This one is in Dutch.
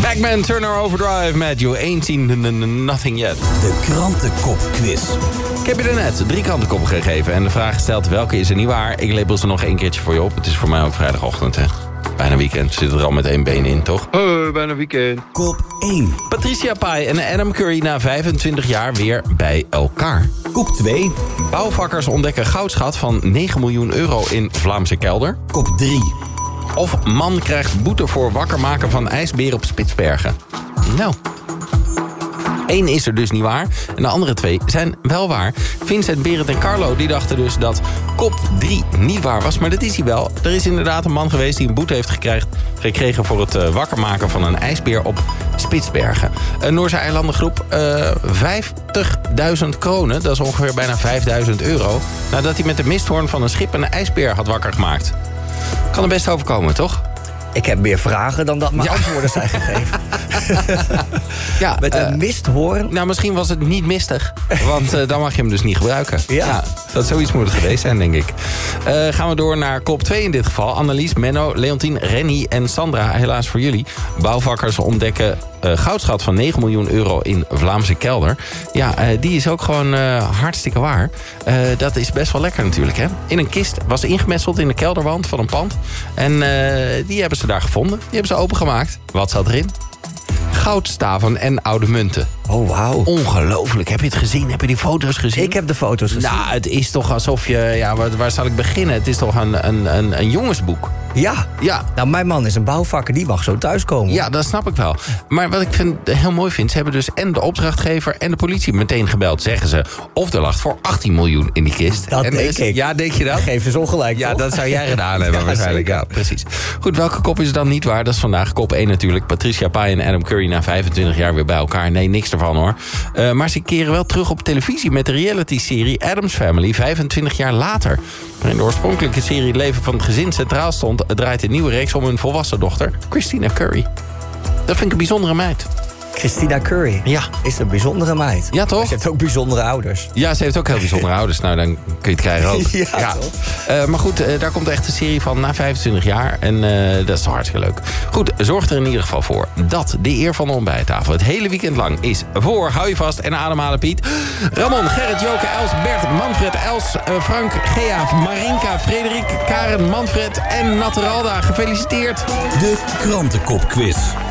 Pac-Man Turner Overdrive met You Ain't Seen Nothing Yet. De krantenkopquiz. Ik heb je er net 3 krantenkoppen gegeven en de vraag gesteld welke is er niet waar. Ik label ze nog 1 keertje voor je op. Het is voor mij ook vrijdagochtend, hè. Bijna weekend. Zit er al met 1 been in, toch? Bijna weekend. Kop 1. Patricia Pai en Adam Curry na 25 jaar weer bij elkaar. Kop 2. Bouwvakkers ontdekken goudschat van 9 miljoen euro in Vlaamse kelder. Kop 3. Of man krijgt boete voor wakker maken van ijsbeer op Spitsbergen. Nou, 1 is er dus niet waar. En de andere 2 zijn wel waar. Vincent, Berend en Carlo die dachten dus dat kop 3 niet waar was. Maar dat is hij wel. Er is inderdaad een man geweest die een boete heeft gekregen voor het wakker maken van een ijsbeer op Spitsbergen. Een Noorse eilandengroep, 50.000 kronen. Dat is ongeveer bijna 5.000 euro. Nadat hij met de misthoorn van een schip een ijsbeer had wakker gemaakt. Kan er best overkomen, toch? Ik heb meer vragen dan dat mijn antwoorden zijn gegeven. Ja, met een misthoorn? Nou, misschien was het niet mistig. Want dan mag je hem dus niet gebruiken. Ja, dat zoiets moet het geweest zijn, denk ik. Gaan we door naar kop 2 in dit geval. Annelies, Menno, Leontien, Renny en Sandra. Helaas voor jullie. Bouwvakkers ontdekken goudschat van 9 miljoen euro in Vlaamse kelder. Ja, die is ook gewoon hartstikke waar. Dat is best wel lekker natuurlijk, hè. In een kist was ingemetseld in de kelderwand van een pand. En die hebben ze daar gevonden. Die hebben ze opengemaakt. Wat zat erin? Goudstaven en oude munten. Oh, wauw. Ongelooflijk. Heb je het gezien? Heb je die foto's gezien? Ik heb de foto's gezien. Nou, het is toch alsof je... Ja, waar zal ik beginnen? Het is toch een jongensboek. Ja. Nou, mijn man is een bouwvakker. Die mag zo thuiskomen. Ja, dat snap ik wel. Maar wat ik heel mooi vind... ze hebben dus en de opdrachtgever en de politie meteen gebeld, zeggen ze. Of er lag voor 18 miljoen in die kist. Dat denk ik. Ja, denk je dat? Geef ze ongelijk, ja, toch? dat zou jij gedaan hebben waarschijnlijk. Zeker. Ja, precies. Goed, welke kop is dan niet waar? Dat is vandaag kop 1 natuurlijk. Patricia Pai en Adam Curry na 25 jaar weer bij elkaar. Nee, niks ervan hoor. Maar ze keren wel terug op televisie met de reality-serie Addams Family 25 jaar later. In de oorspronkelijke serie Het leven van het gezin centraal stond, draait de nieuwe reeks om hun volwassen dochter, Christina Curry. Dat vind ik een bijzondere meid. Christina Curry? Ja. Is een bijzondere meid. Ja, toch? Maar ze heeft ook bijzondere ouders. Ja, ze heeft ook heel bijzondere ouders. Nou, dan kun je het krijgen ook. Ja, toch? Maar goed, daar komt echt een serie van na 25 jaar. En dat is toch hartstikke leuk. Goed, zorg er in ieder geval voor dat de eer van de ontbijttafel het hele weekend lang is voor, hou je vast en ademhalen Piet, Ramon, Gerrit, Joke, Els, Bert, Manfred, Els, Frank, Gea, Marinka, Frederik, Karen, Manfred en Naturalda. Gefeliciteerd. De krantenkopquiz.